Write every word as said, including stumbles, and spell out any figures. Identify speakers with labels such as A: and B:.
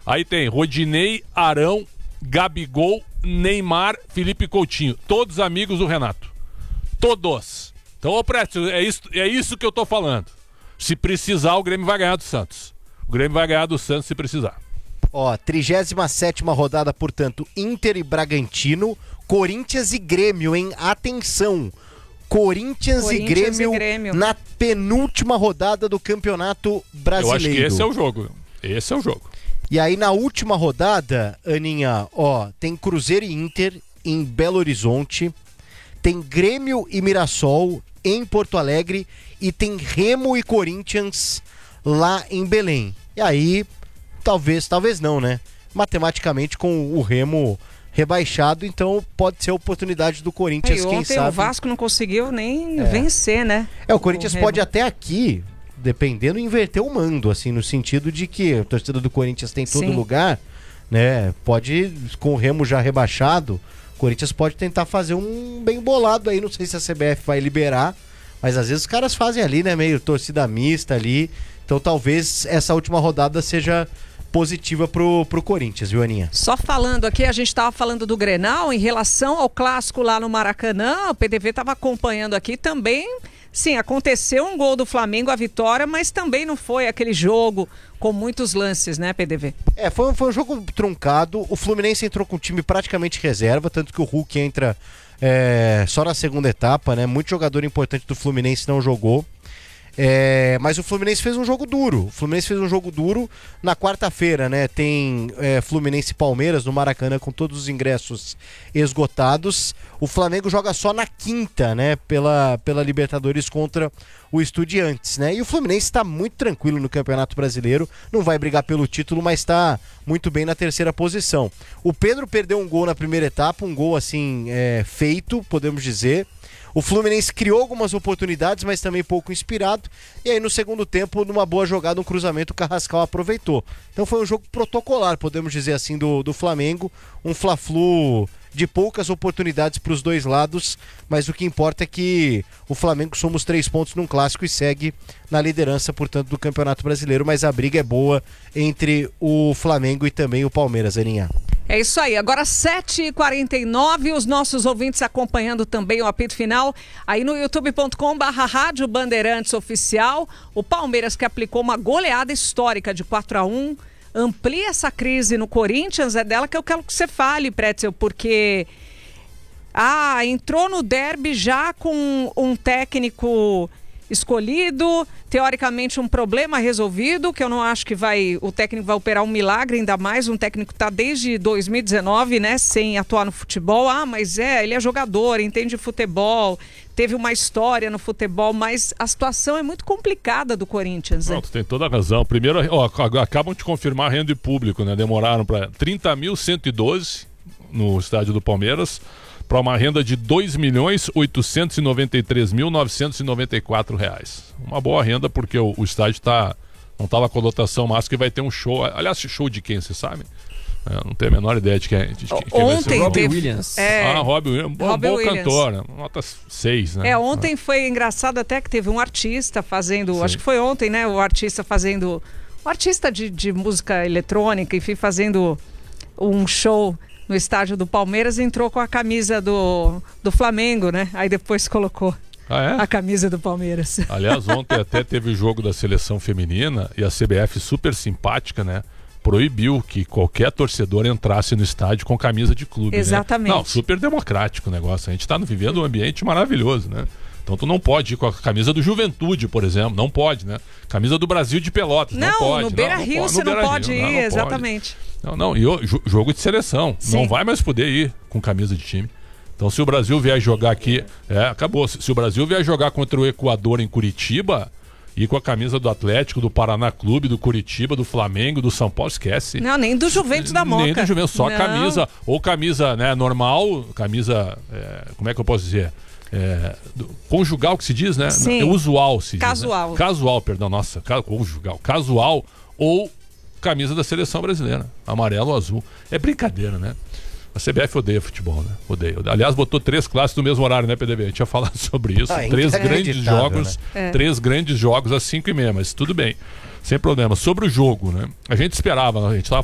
A: Aí tem Rodinei, Arão, Gabigol, Neymar, Felipe Coutinho. Todos amigos do Renato. Todos. Então, ô Précio, é isso, é isso que eu tô falando. Se precisar, o Grêmio vai ganhar do Santos. O Grêmio vai ganhar do Santos se precisar.
B: Ó, trigésima sétima rodada, portanto, Inter e Bragantino, Corinthians e Grêmio, hein? Atenção! Corinthians, Corinthians e, Grêmio
C: e Grêmio
B: na penúltima rodada do Campeonato Brasileiro.
A: Eu acho que esse é o jogo. Esse é o jogo.
B: E aí, na última rodada, Aninha, ó, tem Cruzeiro e Inter em Belo Horizonte, tem Grêmio e Mirassol em Porto Alegre e tem Remo e Corinthians lá em Belém. E aí, talvez, talvez não, né? Matematicamente, com o Remo rebaixado, então pode ser a oportunidade do Corinthians,
C: e
B: quem
C: ontem
B: sabe.
C: O Vasco não conseguiu nem
B: é.
C: vencer, né?
B: É, o Corinthians
C: o
B: pode até aqui, dependendo, inverter o mando, assim, no sentido de que a torcida do Corinthians tem todo
C: Sim.
B: lugar, né? Pode, com o Remo já rebaixado, o Corinthians pode tentar fazer um bem bolado aí, não sei se a C B F vai liberar, mas às vezes os caras fazem ali, né, meio torcida mista ali, então talvez essa última rodada seja positiva pro, pro Corinthians, viu, Aninha?
C: Só falando aqui, a gente estava falando do Grenal, em relação ao clássico lá no Maracanã, o P D V estava acompanhando aqui também. Sim, aconteceu um gol do Flamengo, a vitória, mas também não foi aquele jogo com muitos lances, né, P D V?
B: É, foi, foi um jogo truncado. O Fluminense entrou com o time praticamente reserva, tanto que o Hulk entra é, só na segunda etapa, né? Muito jogador importante do Fluminense não jogou. É, mas o Fluminense fez um jogo duro. O Fluminense fez um jogo duro na quarta-feira, né? Tem é, Fluminense e Palmeiras no Maracanã com todos os ingressos esgotados. O Flamengo joga só na quinta, né? Pela, pela Libertadores contra o Estudiantes, né? E o Fluminense está muito tranquilo no Campeonato Brasileiro. Não vai brigar pelo título, mas está muito bem na terceira posição. O Pedro perdeu um gol na primeira etapa, um gol assim é, feito, podemos dizer. O Fluminense criou algumas oportunidades, mas também pouco inspirado. E aí no segundo tempo, numa boa jogada, um cruzamento, o Carrascal aproveitou. Então foi um jogo protocolar, podemos dizer assim, do, do Flamengo. Um Fla-Flu de poucas oportunidades para os dois lados, mas o que importa é que o Flamengo soma os três pontos num clássico e segue na liderança, portanto, do Campeonato Brasileiro, mas a briga é boa entre o Flamengo e também o Palmeiras, Aninha.
C: É isso aí, agora sete e quarenta e nove, os nossos ouvintes acompanhando também o apito final, aí no youtube ponto com barra Rádio Bandeirantes Oficial, o Palmeiras que aplicou uma goleada histórica de quatro a um, amplia essa crise no Corinthians, é dela que eu quero que você fale, Pretzel, porque ah, entrou no derby já com um técnico escolhido, teoricamente um problema resolvido, que eu não acho que vai, o técnico vai operar um milagre, ainda mais um técnico que está desde dois mil e dezenove, né, sem atuar no futebol. Ah, mas é, ele é jogador, entende futebol, teve uma história no futebol, mas a situação é muito complicada do Corinthians.
A: Não,
C: né?
A: tu tem toda a razão. Primeiro, ó, acabam de confirmar a renda de público, né, demoraram para trinta mil cento e doze no estádio do Palmeiras, para uma renda de dois milhões oitocentos e noventa e três mil novecentos e noventa e quatro reais. Uma boa renda porque o, o estádio tá, não estava com a lotação máxima, que vai ter um show. Aliás, show de quem, você sabe? É, não tenho a menor ideia de quem, de, de quem
C: ontem
A: vai ser.
C: Robbie
D: Williams.
C: É,
A: ah, Robbie Williams. Um bom,
C: Robbie
A: bom
C: Williams.
A: cantor, né? Nota seis, né?
C: É, ontem foi engraçado até que teve um artista fazendo,
A: Sim.
C: acho que foi ontem, né? O artista fazendo, um artista de, de música eletrônica, enfim, fazendo um show no estádio do Palmeiras, entrou com a camisa do, do Flamengo, né? Aí depois colocou
A: Ah, é?
C: a camisa do Palmeiras.
A: Aliás, ontem até teve o jogo da seleção feminina e a C B F, super simpática, né? Proibiu que qualquer torcedor entrasse no estádio com camisa de clube.
C: Exatamente.
A: Né? Não, super democrático o negócio. A gente está vivendo um ambiente maravilhoso, né? Então tu não pode ir com a camisa do Juventude, por exemplo. Não pode, né? Camisa do Brasil de Pelotas. Não,
C: Não,
A: pode.
C: no Beira-Rio você não pode ir,
A: não, não
C: exatamente.
A: Pode. Não, não. E o, jogo de seleção.
C: Sim.
A: Não vai mais poder ir com camisa de time. Então se o Brasil vier jogar aqui... É, acabou. Se, se o Brasil vier jogar contra o Equador em Curitiba... E com a camisa do Atlético, do Paraná Clube, do Curitiba, do Flamengo, do São Paulo, esquece.
C: Não, nem do Juventus da Moca.
A: Nem do Juventus, só
C: Não.
A: camisa. Ou camisa, né, normal, camisa, é, como é que eu posso dizer? É, do, conjugal que se diz, né?
C: Sim.
A: É usual se
C: Casual.
A: diz. Né? Casual, perdão, nossa, conjugal. Casual ou camisa da seleção brasileira. Amarelo ou azul. É brincadeira, né? A C B F odeia futebol, né? Odeia. Aliás, botou três classes no mesmo horário, né, P D B? A gente ia falar sobre isso.
B: Ah,
A: três grandes jogos,
C: né? É.
A: três grandes jogos às cinco e meia, mas tudo bem. Sem problema. Sobre o jogo, né? A gente esperava, a gente estava